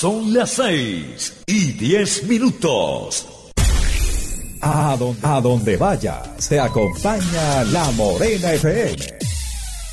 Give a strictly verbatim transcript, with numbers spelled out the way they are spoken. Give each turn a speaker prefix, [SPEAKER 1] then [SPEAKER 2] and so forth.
[SPEAKER 1] Son las seis y diez minutos.
[SPEAKER 2] A donde, a donde vayas, te acompaña La Morena F M.